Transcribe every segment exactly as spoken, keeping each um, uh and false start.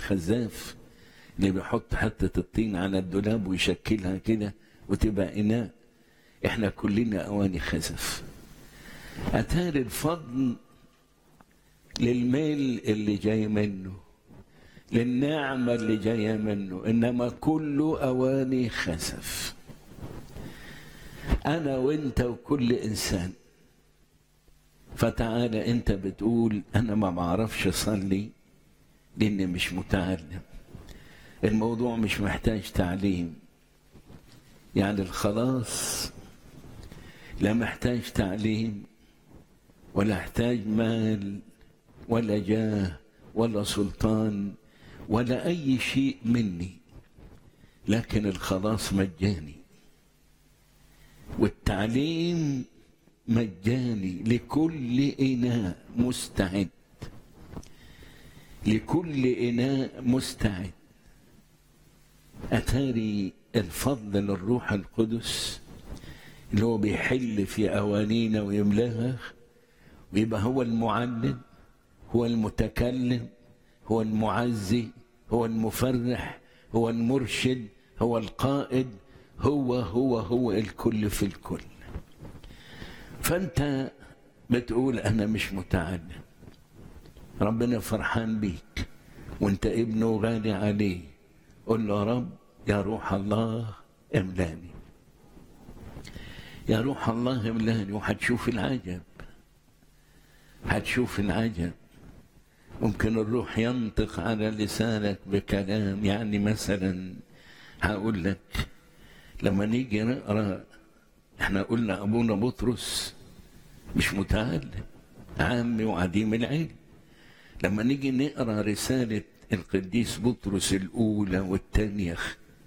الخزاف اللي بيحط حتة الطين على الدولاب ويشكلها كده وتبقى إناء. إحنا كلنا أواني خزف. أتاري الفضل للميل اللي جاي منه، للنعمة اللي جاية منه، إنما كله أواني خزف. أنا وإنت وكل إنسان. فتعالى أنت بتقول أنا ما بعرفش أصلي لأني مش متعلم. الموضوع مش محتاج تعليم، يعني الخلاص لا محتاج تعليم ولا محتاج مال ولا جاه ولا سلطان ولا أي شيء مني، لكن الخلاص مجاني، والتعليم مجاني لكل إناء مستعد، لكل إناء مستعد. أتاري الفضل للروح القدس اللي هو بيحل في أوانينا ويملاها، ويبقى هو المعلم، هو المتكلم، هو المعزي، هو المفرح، هو المرشد، هو القائد، هو هو هو الكل في الكل. فأنت بتقول أنا مش متعلم، ربنا فرحان بيك وانت ابنه غالي عليه. قل له يا رب يا روح الله املاني، يا روح الله املاني، وهتشوف العجب، هتشوف العجب. ممكن الروح ينطق على لسانك بكلام، يعني مثلا هقول لك لما نيجي نقرا، احنا قلنا ابونا بطرس مش متعلم، عامي وعديم العلم. لما نيجي نقرا رساله القديس بطرس الاولى والثانيه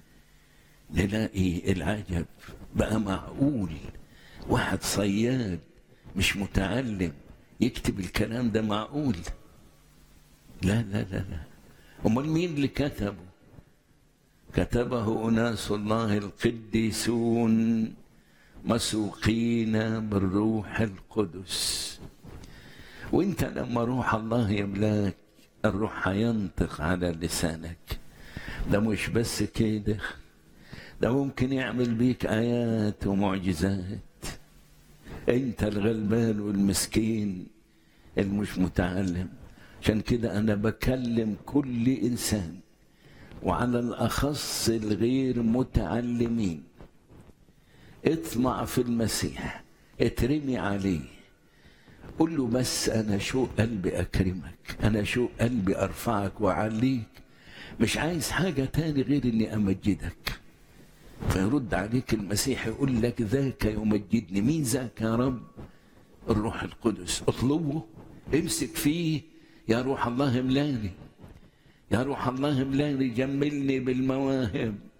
نلاقي العجب. بقى معقول واحد صياد مش متعلم يكتب الكلام ده؟ معقول؟ لا لا لا لا. امال مين اللي كتبه؟ كتبه اناس الله القديسون مسوقين بالروح القدس. وانت لما روح الله يملاك الروح هينطق على لسانك. ده مش بس كده، ده ممكن يعمل بيك آيات ومعجزات. انت الغلبان والمسكين المش متعلم. عشان كده انا بكلم كل انسان، وعلى الاخص الغير متعلمين، اطمع في المسيح، اترمي عليه، قل له بس انا شو قلبي اكرمك، انا شو قلبي ارفعك واعليك، مش عايز حاجه تاني غير اني امجدك. فيرد عليك المسيح يقول لك ذاك يمجدني. مين ذاك يا رب؟ الروح القدس. اطلبه، امسك فيه. يا روح الله املاني، يا روح الله املاني، جملني بالمواهب،